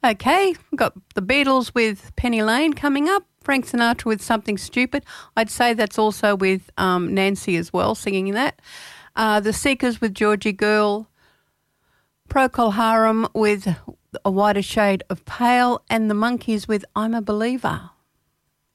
Okay, we've got the Beatles with Penny Lane coming up. Frank Sinatra with Something Stupid. I'd say that's also with Nancy as well, singing that. The Seekers with Georgie Girl. Procol Harum with A Whiter Shade of Pale. And the Monkees with I'm a Believer.